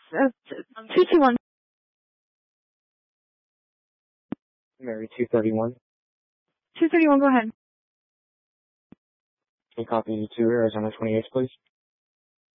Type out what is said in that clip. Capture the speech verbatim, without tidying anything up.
Uh, two two one. Mary two thirty-one. two thirty-one, go ahead. Can you copy to Arizona twenty-eighth, please?